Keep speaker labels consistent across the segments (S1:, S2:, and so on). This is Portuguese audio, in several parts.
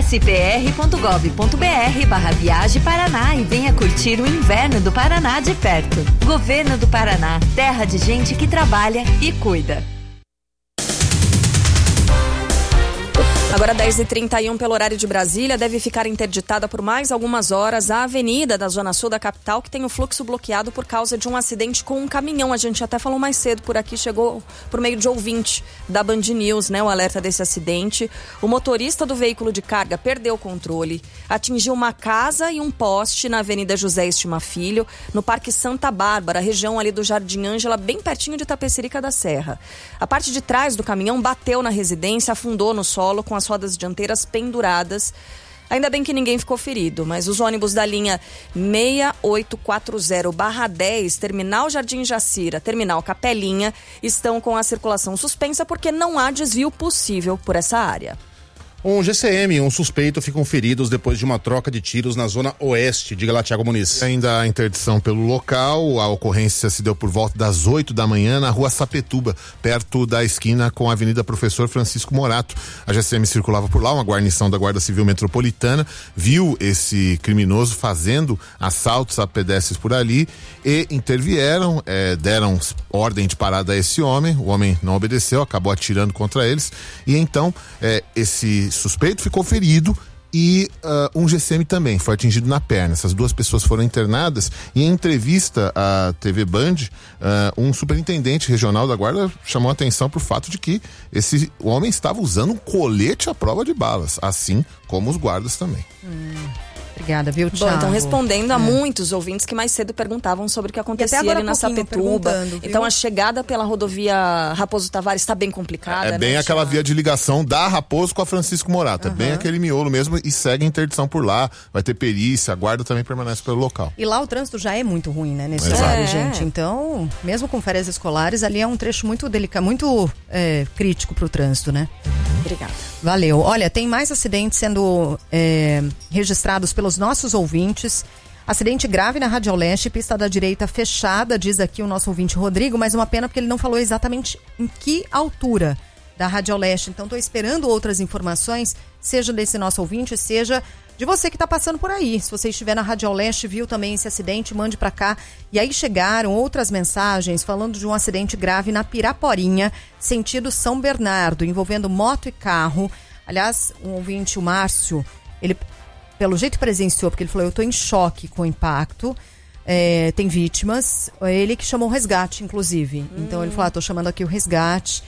S1: Acesse pr.gov.br/Viagem Paraná e venha curtir o inverno do Paraná de perto. Governo do Paraná, terra de gente que trabalha e cuida.
S2: Agora 10h31 pelo horário de Brasília, deve ficar interditada por mais algumas horas a avenida da Zona Sul da capital, que tem o fluxo bloqueado por causa de um acidente com um caminhão. A gente até falou mais cedo por aqui, chegou por meio de ouvinte da Band News, né, o alerta desse acidente. O motorista do veículo de carga perdeu o controle, atingiu uma casa e um poste na Avenida José Estima Filho, no Parque Santa Bárbara, região ali do Jardim Ângela, bem pertinho de Tapecerica da Serra. A parte de trás do caminhão bateu na residência, afundou no solo com as rodas dianteiras penduradas. Ainda bem que ninguém ficou ferido, mas os ônibus da linha 6840/10, Terminal Jardim Jacira, Terminal Capelinha, estão com a circulação suspensa porque não há desvio possível por essa área.
S3: Um GCM e um suspeito ficam feridos depois de uma troca de tiros na zona oeste. Diga lá, Thiago Muniz.
S4: Ainda a interdição pelo local, a ocorrência se deu por volta das 8 da manhã na rua Sapetuba, perto da esquina com a Avenida Professor Francisco Morato. A GCM circulava por lá, uma guarnição da Guarda Civil Metropolitana, viu esse criminoso fazendo assaltos a pedestres por ali e intervieram, deram ordem de parada a esse homem. O homem não obedeceu, acabou atirando contra eles e então esse suspeito ficou ferido e um GCM também foi atingido na perna. Essas duas pessoas foram internadas e em entrevista à TV Band, um superintendente regional da guarda chamou a atenção para o fato de que esse homem estava usando um colete à prova de balas, assim como os guardas também.
S5: Obrigada, viu, Thiago?
S2: Bom, então respondendo a muitos ouvintes que mais cedo perguntavam sobre o que acontecia ali na Sapetuba. Então a chegada pela rodovia Raposo Tavares está bem complicada.
S4: É bem aquela via de ligação da Raposo com a Francisco Morato. É bem aquele miolo mesmo e segue a interdição por lá. Vai ter perícia, a guarda também permanece pelo local.
S5: E lá o trânsito já é muito ruim, né? Nesse horário, gente. Então, mesmo com férias escolares, ali é um trecho muito delicado, muito crítico pro trânsito, né?
S2: Obrigada.
S5: Valeu. Olha, tem mais acidentes sendo registrados pelos nossos ouvintes. Acidente grave na Radial Leste, pista da direita fechada, diz aqui o nosso ouvinte Rodrigo, mas uma pena porque ele não falou exatamente em que altura da Radial Leste. Então, estou esperando outras informações, seja desse nosso ouvinte, seja de você que está passando por aí. Se você estiver na Radial Leste, viu também esse acidente, mande para cá. E aí chegaram outras mensagens falando de um acidente grave na Piraporinha, sentido São Bernardo, envolvendo moto e carro. Aliás, um ouvinte, o Márcio, ele pelo jeito presenciou, porque ele falou, eu estou em choque com o impacto. Tem vítimas. Ele que chamou o resgate, inclusive. Então ele falou, estou chamando aqui o resgate.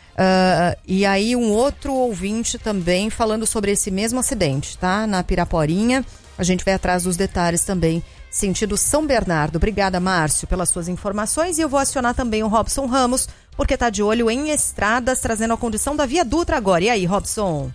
S5: E aí um outro ouvinte também falando sobre esse mesmo acidente, tá? Na Piraporinha. A gente vai atrás dos detalhes também, sentido São Bernardo. Obrigada, Márcio, pelas suas informações. E eu vou acionar também o Robson Ramos, porque tá de olho em estradas, trazendo a condição da Via Dutra agora. E aí, Robson?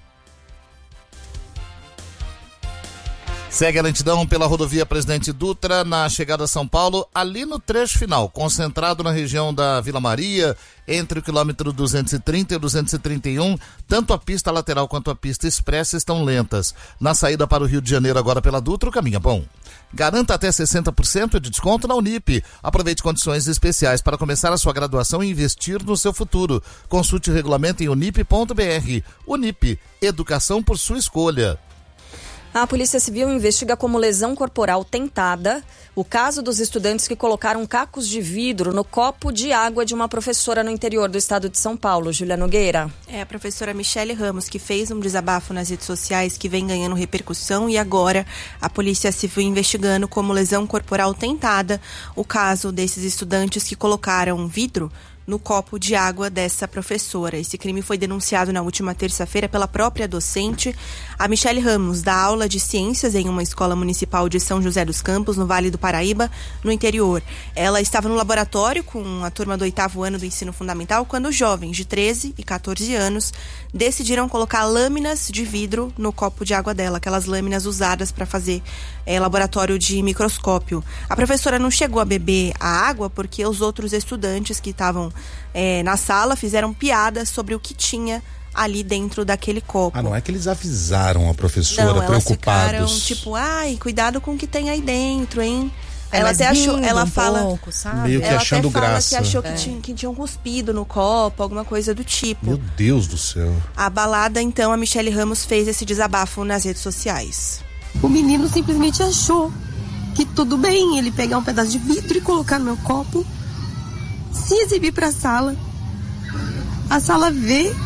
S6: Segue a lentidão pela rodovia Presidente Dutra na chegada a São Paulo, ali no trecho final, concentrado na região da Vila Maria, entre o quilômetro 230 e o 231, tanto a pista lateral quanto a pista expressa estão lentas. Na saída para o Rio de Janeiro agora pela Dutra, o caminho é bom. Garanta até 60% de desconto na Unip. Aproveite condições especiais para começar a sua graduação e investir no seu futuro. Consulte o regulamento em unip.br. Unip, educação por sua escolha.
S2: A Polícia Civil investiga como lesão corporal tentada o caso dos estudantes que colocaram cacos de vidro no copo de água de uma professora no interior do estado de São Paulo. Júlia Nogueira.
S7: É a professora Michele Ramos que fez um desabafo nas redes sociais que vem ganhando repercussão e agora a Polícia Civil investigando como lesão corporal tentada o caso desses estudantes que colocaram vidro no copo de água dessa professora. Esse crime foi denunciado na última terça-feira pela própria docente. A Michele Ramos dá aula de ciências em uma escola municipal de São José dos Campos, no Vale do Paraíba, no interior. Ela estava no laboratório com a turma do 8º ano do ensino fundamental quando jovens de 13 e 14 anos decidiram colocar lâminas de vidro no copo de água dela, aquelas lâminas usadas para fazer laboratório de microscópio. A professora não chegou a beber a água porque os outros estudantes que estavam na sala fizeram piadas sobre o que tinha ali dentro daquele copo.
S3: Ah, não é que eles avisaram a professora,
S7: não,
S3: preocupados?
S7: Elas ficaram tipo, ai, cuidado com o que tem aí dentro, hein? ela até achou, ela fala,
S5: pouco, sabe?
S3: Meio que
S7: ela
S3: achando
S7: até fala
S3: graça.
S7: que achou que tinham cuspido no copo, alguma coisa do tipo.
S3: Meu Deus do céu.
S7: Abalada, então, a Michelle Ramos fez esse desabafo nas redes sociais.
S8: O menino simplesmente achou que tudo bem ele pegar um pedaço de vidro e colocar no meu copo, se exibir pra sala, a sala vê.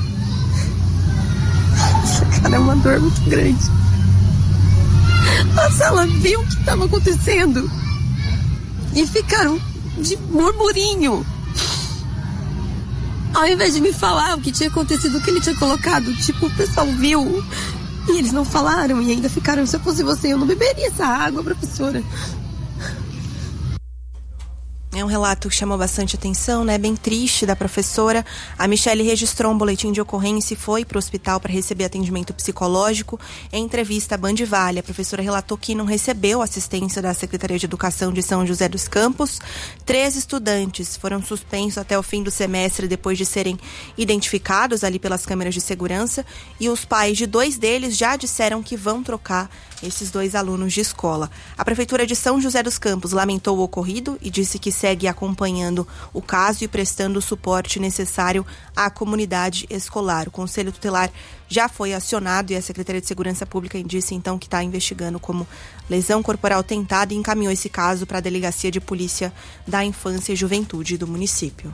S8: Cara, é uma dor muito grande. A sala viu o que estava acontecendo e ficaram de murmurinho. Ao invés de me falar o que tinha acontecido, o que ele tinha colocado, tipo, o pessoal viu e eles não falaram e ainda ficaram, se eu fosse você, eu não beberia essa água, professora.
S7: É um relato que chamou bastante atenção, né? Bem triste da professora. A Michelle registrou um boletim de ocorrência e foi para o hospital para receber atendimento psicológico. Em entrevista à Band Vale, a professora relatou que não recebeu assistência da Secretaria de Educação de São José dos Campos. 3 estudantes foram suspensos até o fim do semestre depois de serem identificados ali pelas câmeras de segurança. E os pais de 2 deles já disseram que vão trocar esses 2 alunos de escola. A Prefeitura de São José dos Campos lamentou o ocorrido e disse que segue acompanhando o caso e prestando o suporte necessário à comunidade escolar. O Conselho Tutelar já foi acionado e a Secretaria de Segurança Pública disse então que está investigando como lesão corporal tentada e encaminhou esse caso para a Delegacia de Polícia da Infância e Juventude do município.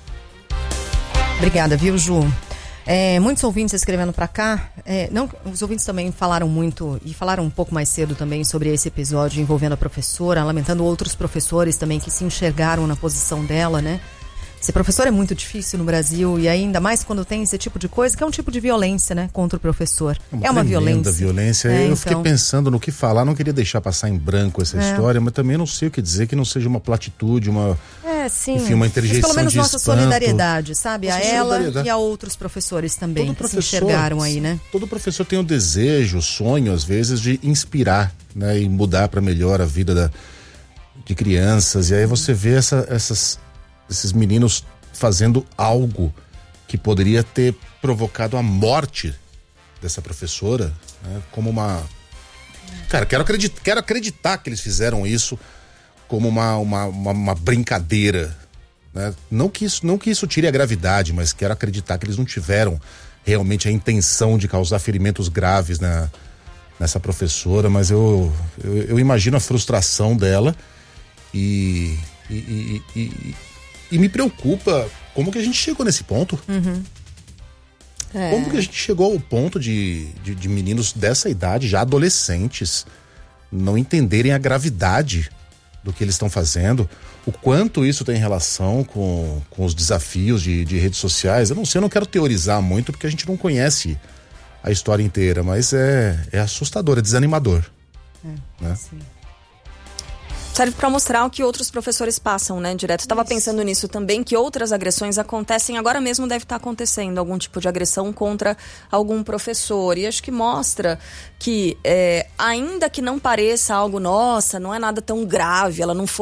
S5: Obrigada, viu, Ju? Muitos ouvintes escrevendo para cá, os ouvintes também falaram muito e falaram um pouco mais cedo também sobre esse episódio envolvendo a professora, lamentando outros professores também que se enxergaram na posição dela, né? Ser professor é muito difícil no Brasil e ainda mais quando tem esse tipo de coisa, que é um tipo de violência, né, contra o professor. É uma violência.
S3: Eu fiquei pensando no que falar, não queria deixar passar em branco essa história, mas também não sei o que dizer que não seja uma platitude, uma... Enfim, uma interjeição.
S5: Mas pelo menos
S3: de
S5: nossa
S3: espanto.
S5: solidariedade, sabe?
S3: Nossa
S5: a ela
S3: solidariedade.
S5: e a outros professores também
S3: Todo
S5: que se enxergaram aí, né?
S3: Todo professor tem o desejo, o sonho, às vezes, de inspirar, né? E mudar para melhor a vida de crianças. E aí você vê esses meninos fazendo algo que poderia ter provocado a morte dessa professora, né? Como uma... Cara, quero acreditar que eles fizeram isso como uma brincadeira, né? Não que isso tire a gravidade, mas quero acreditar que eles não tiveram realmente a intenção de causar ferimentos graves nessa professora, mas eu imagino a frustração dela e me preocupa como que a gente chegou nesse ponto. Como que a gente chegou ao ponto de meninos dessa idade, já adolescentes, não entenderem a gravidade do que eles estão fazendo, o quanto isso tem relação com os desafios de redes sociais. Eu não sei, eu não quero teorizar muito porque a gente não conhece a história inteira, mas é assustador, é desanimador. Né?
S5: Sim.
S2: Serve para mostrar o que outros professores passam, né, direto. Estava pensando nisso também, que outras agressões acontecem, agora mesmo deve estar acontecendo algum tipo de agressão contra algum professor. E acho que mostra que, ainda que não pareça algo, nossa, não é nada tão grave, ela não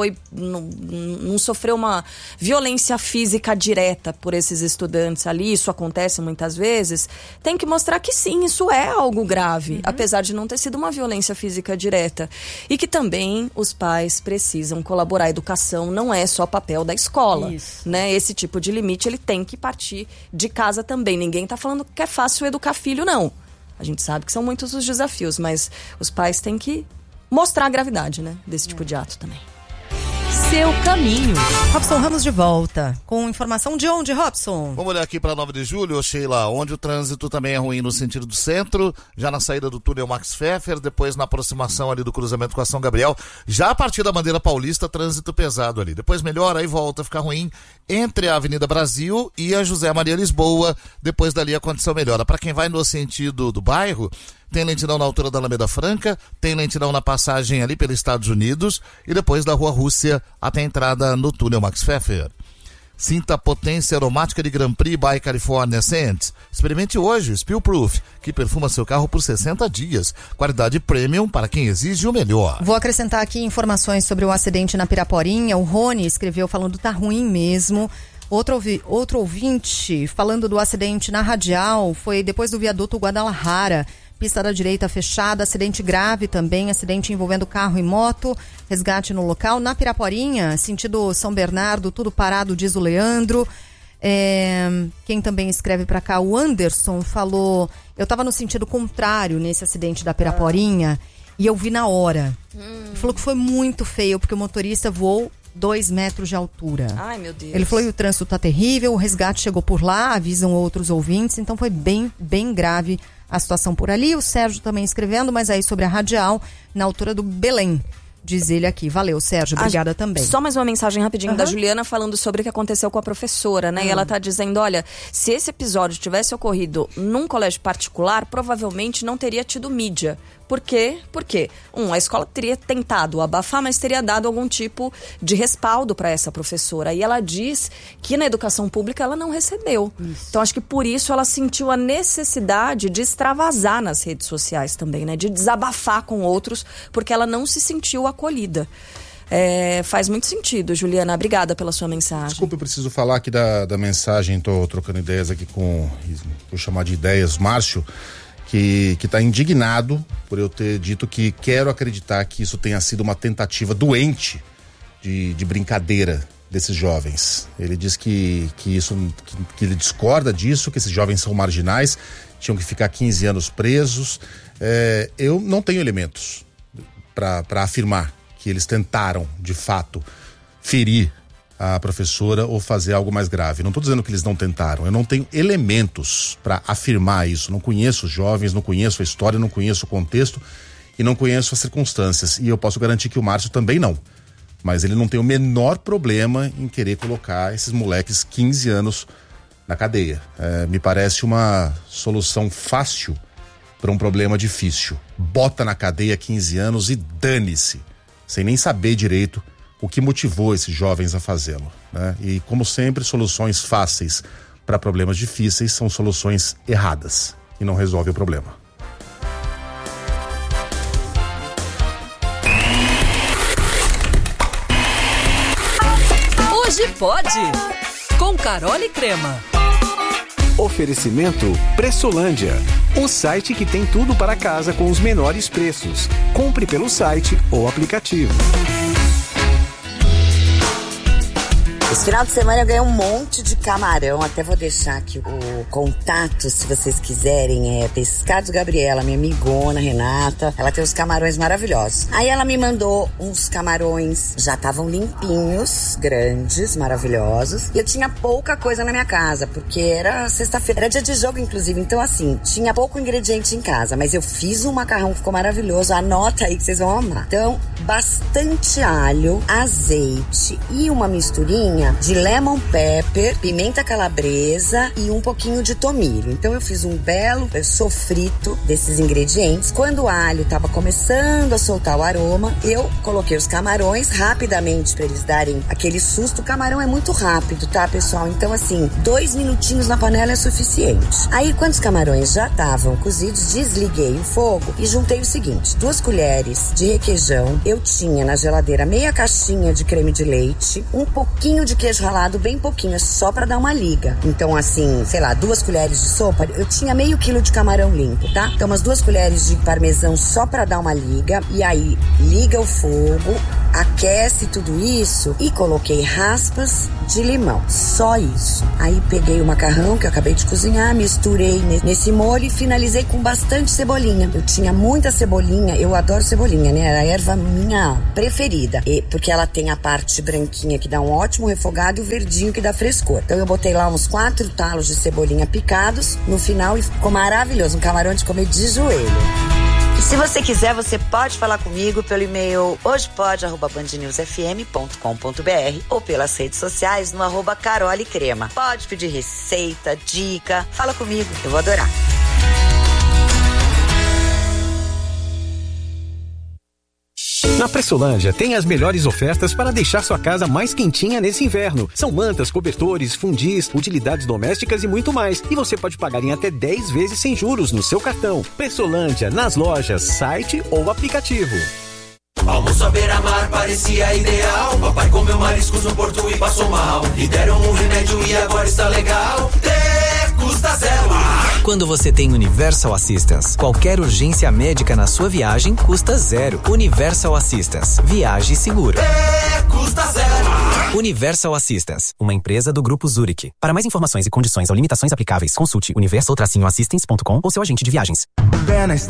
S2: sofreu uma violência física direta por esses estudantes ali, isso acontece muitas vezes, tem que mostrar que sim, isso é algo grave, apesar de não ter sido uma violência física direta. E que também os pais precisam colaborar. A educação não é só papel da escola, né? Esse tipo de limite ele tem que partir de casa também. Ninguém está falando que é fácil educar filho, não. A gente sabe que são muitos os desafios, mas os pais têm que mostrar a gravidade, né, desse tipo de ato também.
S1: Seu caminho.
S5: Robson Ramos de volta com informação de onde, Robson?
S6: Vamos olhar aqui para 9 de julho, Sheila, onde o trânsito também é ruim no sentido do centro, já na saída do túnel Max Pfeffer, depois na aproximação ali do cruzamento com a São Gabriel, já a partir da Bandeira Paulista, trânsito pesado ali. Depois melhora e volta a ficar ruim entre a Avenida Brasil e a José Maria Lisboa, depois dali a condição melhora. Para quem vai no sentido do bairro, tem lentidão na altura da Alameda Franca, tem lentidão na passagem ali pelos Estados Unidos e depois da Rua Rússia até a entrada no túnel Max Pfeffer. Sinta a potência aromática de Grand Prix by California Scents. Experimente hoje o Spill Proof, que perfuma seu carro por 60 dias. Qualidade premium para quem exige o melhor.
S5: Vou acrescentar aqui informações sobre o acidente na Piraporinha. O Rony escreveu falando tá ruim mesmo. Outro ouvinte falando do acidente na Radial foi depois do viaduto Guadalajara. pista da direita fechada, acidente grave também, acidente envolvendo carro e moto, resgate no local. Na Piraporinha, sentido São Bernardo, tudo parado, diz o Leandro. Quem também escreve para cá, o Anderson, falou, eu estava no sentido contrário nesse acidente da Piraporinha e eu vi na hora. Ele falou que foi muito feio, porque o motorista voou 2 metros de altura.
S2: Ai, meu Deus.
S5: Ele falou que o trânsito tá terrível, o resgate chegou por lá, avisam outros ouvintes, então foi bem grave a situação por ali. O Sérgio também escrevendo, mas aí sobre a radial, na altura do Belém, diz ele aqui. Valeu, Sérgio, obrigada também.
S2: Só mais uma mensagem rapidinho da Juliana falando sobre o que aconteceu com a professora, né? E ela tá dizendo, olha, se esse episódio tivesse ocorrido num colégio particular, provavelmente não teria tido mídia. Por quê? Porque, a escola teria tentado abafar, mas teria dado algum tipo de respaldo para essa professora. E ela diz que na educação pública ela não recebeu. Isso. Então, acho que por isso ela sentiu a necessidade de extravasar nas redes sociais também, né? De desabafar com outros, porque ela não se sentiu acolhida. Faz muito sentido, Juliana. Obrigada pela sua mensagem.
S3: Desculpa, eu preciso falar aqui da mensagem, tô trocando ideias aqui vou chamar de ideias, Márcio, que está indignado por eu ter dito que quero acreditar que isso tenha sido uma tentativa doente de brincadeira desses jovens. Ele diz que ele discorda disso, que esses jovens são marginais, tinham que ficar 15 anos presos. Eu não tenho elementos para afirmar que eles tentaram, de fato, ferir a professora ou fazer algo mais grave. Não estou dizendo que eles não tentaram, eu não tenho elementos para afirmar isso. Não conheço os jovens, não conheço a história, não conheço o contexto e não conheço as circunstâncias. E eu posso garantir que o Márcio também não. Mas ele não tem o menor problema em querer colocar esses moleques 15 anos na cadeia. Me parece uma solução fácil para um problema difícil. Bota na cadeia 15 anos e dane-se, sem nem saber direito o que motivou esses jovens a fazê-lo, né? E, como sempre, soluções fáceis para problemas difíceis são soluções erradas e não resolvem o problema.
S9: Hoje pode, com Carol e Crema.
S10: Oferecimento Pressolândia, o site que tem tudo para casa com os menores preços. Compre pelo site ou aplicativo.
S11: Esse final de semana eu ganhei um monte de camarão. Até vou deixar aqui o contato, se vocês quiserem. Pescados Gabriela, minha amigona Renata. Ela tem uns camarões maravilhosos. Aí ela me mandou uns camarões, já estavam limpinhos, grandes, maravilhosos. E eu tinha pouca coisa na minha casa, porque era sexta-feira, era dia de jogo, inclusive. Então, assim, tinha pouco ingrediente em casa. Mas eu fiz um macarrão que ficou maravilhoso. Anota aí que vocês vão amar. Então, bastante alho, azeite e uma misturinha de lemon pepper, pimenta calabresa e um pouquinho de tomilho. Então eu fiz um belo sofrito desses ingredientes. Quando o alho estava começando a soltar o aroma, eu coloquei os camarões rapidamente para eles darem aquele susto. O camarão é muito rápido, tá, pessoal? Então, assim, 2 minutinhos na panela é suficiente. Aí, quando os camarões já estavam cozidos, desliguei o fogo e juntei o seguinte: 2 colheres de requeijão. Eu tinha na geladeira meia caixinha de creme de leite, um pouquinho de queijo ralado, bem pouquinho, só pra dar uma liga. Então, assim, sei lá, 2 colheres de sopa, eu tinha meio quilo de camarão limpo, tá? Então, umas 2 colheres de parmesão só pra dar uma liga. E aí, liga o fogo, aquece tudo isso e coloquei raspas de limão. Só isso. Aí, peguei o macarrão que eu acabei de cozinhar, misturei nesse molho e finalizei com bastante cebolinha. Eu tinha muita cebolinha, eu adoro cebolinha, né? Era a erva minha preferida. Porque ela tem a parte branquinha que dá um ótimo refogado e o verdinho que dá frescor. Então eu botei lá uns 4 talos de cebolinha picados no final e ficou maravilhoso. Um camarão de comer de joelho. E se você quiser, você pode falar comigo pelo e-mail hojepode@bandnewsfm.com.br ou pelas redes sociais no @Carol e Crema. Pode pedir receita, dica, fala comigo, eu vou adorar.
S10: Na Pressolândia tem as melhores ofertas para deixar sua casa mais quentinha nesse inverno. São mantas, cobertores, fundis, utilidades domésticas e muito mais. E você pode pagar em até 10 vezes sem juros no seu cartão. Pressolândia, nas lojas, site ou aplicativo.
S12: Almoço à beira-mar parecia ideal. Papai comeu mariscos no porto e passou mal. E deram um remédio e agora está legal. Tecos da Zero.
S13: Quando você tem Universal Assistance, qualquer urgência médica na sua viagem custa zero. Universal Assistance. Viaje seguro.
S12: Custa zero.
S13: Universal Assistance, uma empresa do Grupo Zurich. Para mais informações e condições ou limitações aplicáveis, consulte universal-assistance.com ou seu agente de viagens.